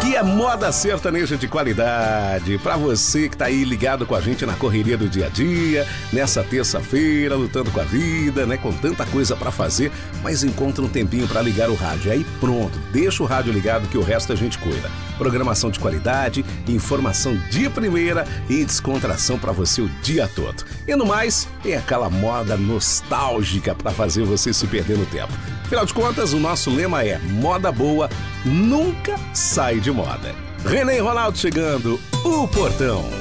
Aqui é moda sertaneja de qualidade. Pra você que tá aí ligado com a gente na correria do dia a dia, nessa terça-feira, lutando com a vida, né? Com tanta coisa pra fazer, mas encontra um tempinho pra ligar o rádio. Aí pronto, deixa o rádio ligado que o resto a gente cuida. Programação de qualidade, informação de primeira e descontração pra você o dia todo. E no mais, tem aquela moda nostálgica pra fazer você se perder no tempo. Afinal de contas, o nosso lema é: moda boa nunca sai de moda. René e Ronaldo chegando, o Portão.